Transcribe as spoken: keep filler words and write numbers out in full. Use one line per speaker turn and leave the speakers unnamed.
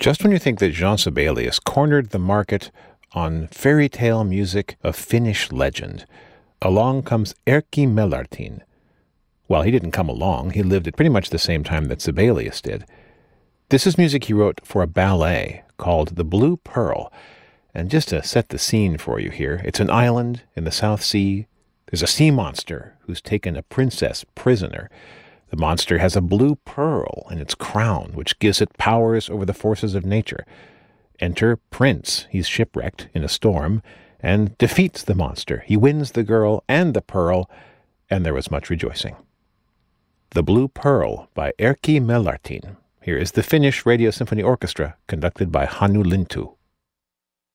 Just when you think that Jean Sibelius cornered the market on fairy tale music of Finnish legend, along comes Erkki Melartin. Well, he didn't come along. He lived at pretty much the same time that Sibelius did. This is music he wrote for a ballet called The Blue Pearl. And just to set the scene for you here, it's an island in the South Sea. There's a sea monster who's taken a princess prisoner. The monster has a blue pearl in its crown, which gives it powers over the forces of nature. Enter Prince. He's shipwrecked in a storm and defeats the monster. He wins the girl and the pearl, and there was much rejoicing. The Blue Pearl by Erkki Melartin. Here is the Finnish Radio Symphony Orchestra, conducted by Hannu Lintu.